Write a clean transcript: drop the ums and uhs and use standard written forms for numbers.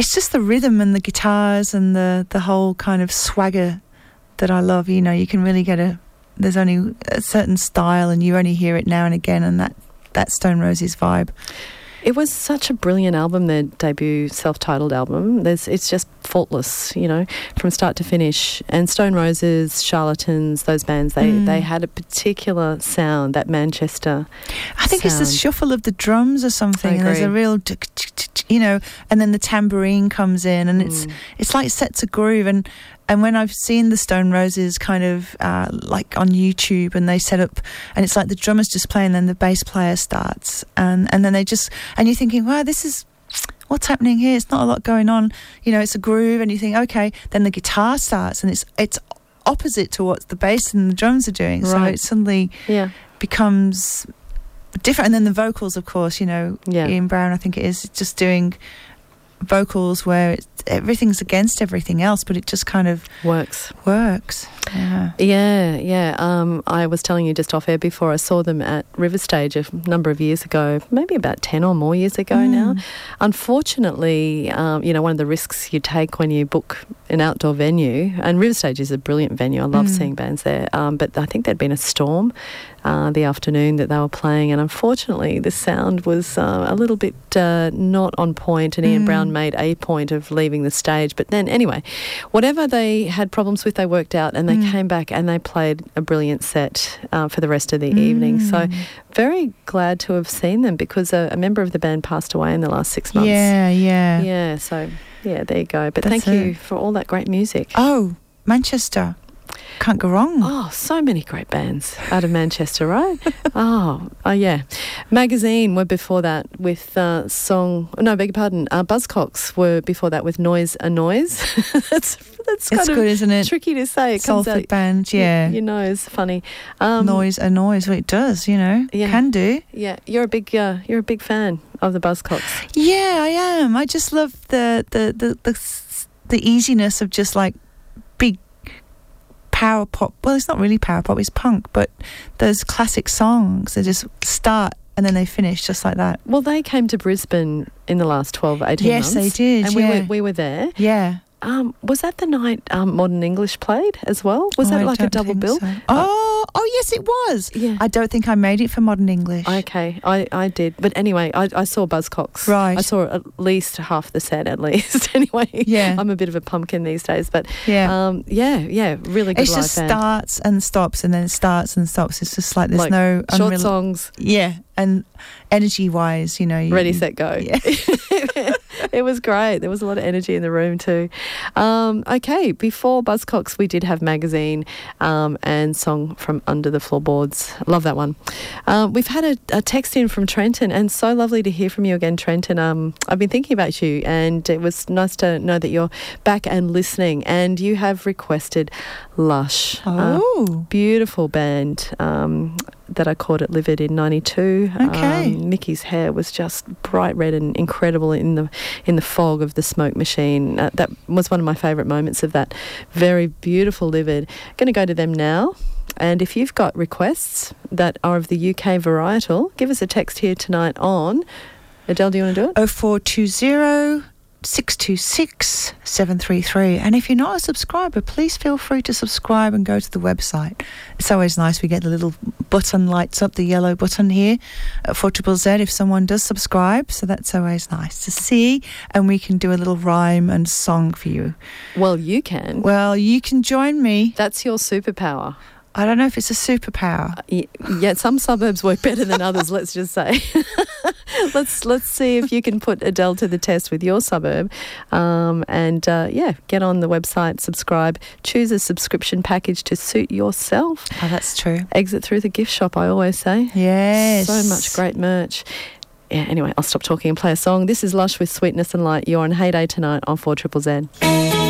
it's just the rhythm and the guitars and the whole kind of swagger that I love. You know, you can really get there's only a certain style and you only hear it now and again, and that Stone Roses vibe. It was such a brilliant album, their debut self-titled album. It's just faultless, you know, from start to finish. And Stone Roses, Charlatans, those bands, they had a particular sound, that Manchester I think sound. It's the shuffle of the drums or something. And there's a real, you know, and then the tambourine comes in, and it's like sets a groove. And when I've seen the Stone Roses kind of like on YouTube, and they set up, and it's like the drummer's just playing, then the bass player starts, and then they just, and you're thinking, wow, this is, what's happening here? It's not a lot going on, you know, it's a groove, and you think, okay, then the guitar starts, and it's opposite to what the bass and the drums are doing, so it suddenly becomes different. And then the vocals, of course, you know, Ian Brown, I think it is, just doing vocals where everything's against everything else, but it just kind of works. I was telling you just off air before, I saw them at River Stage a number of years ago, maybe about 10 or more years ago now. Unfortunately, you know, one of the risks you take when you book an outdoor venue, and River Stage is a brilliant venue, I love seeing bands there, but I think there'd been a storm the afternoon that they were playing, and unfortunately the sound was a little bit not on point, and Ian Brown made a point of leaving the stage. But then anyway, whatever they had problems with, they worked out, and they came back and they played a brilliant set for the rest of the evening. So very glad to have seen them, because a member of the band passed away in the last 6 months. So there you go. But thank you for all that great music. Oh, Manchester. Can't go wrong. Oh, so many great bands out of Manchester, right? Yeah. Magazine were before that with Buzzcocks were before that with Noise a Noise. That's kind of good, isn't it? Tricky to say. It comes Salford out, band, yeah. You know, it's funny. Noise a Noise, well, it does, you know. Can do. Yeah, you're a big fan of the Buzzcocks. Yeah, I am. I just love the easiness of just like big power pop. Well, it's not really power pop, it's punk, but those classic songs, they just start and then they finish just like that. Well, they came to Brisbane in the last 12, 18 months. Yes, they did. And we were there. Yeah. Was that the night Modern English played as well? Was that like a double bill? So. Oh, yes, it was. Yeah. I don't think I made it for Modern English. Okay, I did. But anyway, I saw Buzzcocks. Right. I saw at least half the set, at least. Anyway, I'm a bit of a pumpkin these days. But really good live band. It just starts and stops, and then it starts and stops. It's just like there's no short songs. Yeah, and energy-wise, you know. Ready, set, go. Yeah. It was great. There was a lot of energy in the room too. Okay, before Buzzcocks, we did have Magazine and Song from Under the Floorboards. Love that one. We've had a text in from Trenton, and so lovely to hear from you again, Trenton. I've been thinking about you, and it was nice to know that you're back and listening, and you have requested Lush. Beautiful band that I caught at Livid in 92. Okay. Mickey's hair was just bright red and incredible in the fog of the smoke machine. That was one of my favourite moments of that very beautiful Livid. Going to go to them now. And if you've got requests that are of the UK varietal, give us a text here tonight on... Adele, do you want to do it? 0420 626 733. And if you're not a subscriber, please feel free to subscribe and go to the website. It's always nice. We get the little button lights up, the yellow button here at 4ZZZ if someone does subscribe. So that's always nice to see. And we can do a little rhyme and song for you. Well, you can. Well, you can join me. That's your superpower. I don't know if it's a superpower. Yeah, some suburbs work better than others, let's just say. Let's see if you can put Adele to the test with your suburb. Get on the website, subscribe, choose a subscription package to suit yourself. Oh, that's true. Exit through the gift shop, I always say. Yes. So much great merch. Yeah, anyway, I'll stop talking and play a song. This is Lush with Sweetness and Light. You're on Hey Day tonight on 4ZZZ.